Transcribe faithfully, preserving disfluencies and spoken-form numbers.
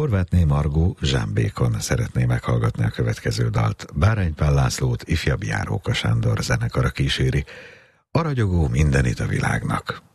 Horvátné Margó Zsámbékon szeretné meghallgatni a következő dalt. Bárány Pál Lászlót ifjabb Járóka Sándor zenekara kíséri. A ragyogó mindenit a világnak.